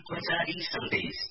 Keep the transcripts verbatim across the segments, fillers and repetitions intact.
प्रचारी सन्देश।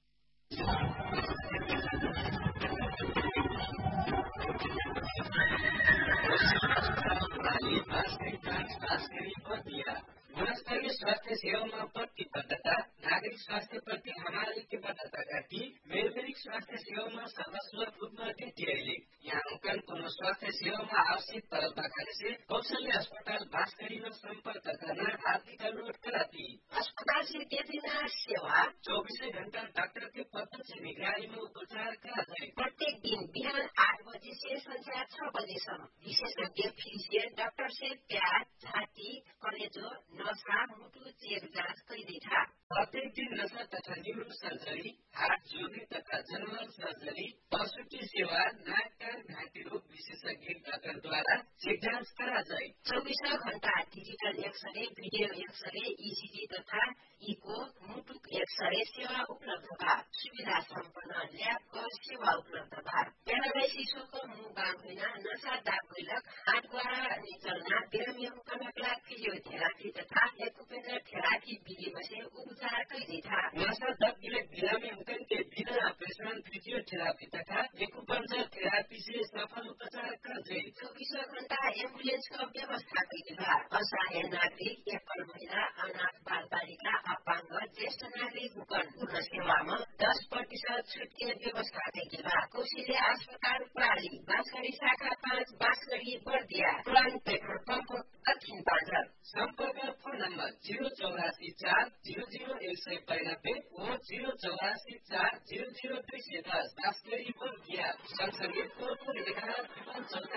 गुणस्तरीय स्वास्थ्य सेवामा प्रतिबद्धता, नागरिक स्वास्थ्य प्रति हमारी की बद्धता की मेलबेरिक स्वास्थ्य सेवामा सर्वसुलभ रूपमा टेटियाइले यहाँ उनकन कोनो स्वास्थ्य सेवामा आवश्यक तरलता से कौशल्य अस्पताल बाँसगढीमा सम्पर्क गर्न आर्थिक अनुरोध कराती। अस्पताल से देना सेवा चौबीसै घण्टा डाक्टर के प्रत्यक्ष निगरानी में उपचार करा जाए। प्रत्येक दिन बिहान आठ बजे से संध्या छह बजेसम्म विशेषज्ञ फिजिशियन डाक्टर से प्याज, छाती, कलेजो, नसा, मुटु चेक जाँच गरिँदैछ। प्रत्येक दिन नसा तथा न्यूरो सर्जरी, हार्ट जोड्ने तथा जनरल सर्जरी, प्रसुति सेवा, नाक कान घाँटी रोग विशेषज्ञ डाक्टरद्वारा चेक जाँच करा जाए। चौबीसों घण्टा digital x-ray, video x-ray, ECG तथा इको, मुटु एक्सरे सेवा उपलब्ध बा। सुविधा सम्पन्न ल्याब सेवा उपलब्ध बा। प्यारालाइज शिशुको मुख बाम होइन, नसा दाग गइलक, हातद्वारा निचल्ना, बिरामी हुकनकला फिजियोथेरापी तथा एक्युपेन्सर थेरापी विधि बसे उपचार गरिँदैछ। नसा दाग गिलक बिरामी हुकन के बिना ऑपरेशन फिजियोथेरापी तथा एक्युपेन्सर थेरापी से सफल उपचार कर जाए। चौबीसों घण्टा एम्बुलेन्सको व्यवस्था गरिँदैछ। असहाय नागरिक, एकल महिला, अनाथ बाल बालिका, अपाङ्ग, ज्येष्ठ नागरिक हुकन पूर्ण सेवामा दस प्रतिशत छुटके व्यवस्था गरिँदैछ। कौशल्य अस्पताल प्राली बाँसगढी शाखा पाँच बाँसगढी बर्दिया पुरानो पेट्रोल पम्प दक्षिण पाँचर। सम्पर्क फोन नम्बर जीरो चौरासी चार जीरो जीरो एक सय बयानब्बे व जीरो चौरासी चार जीरो जीरो दुई सय दस बाँसगढी बर्दिया सँगसँगै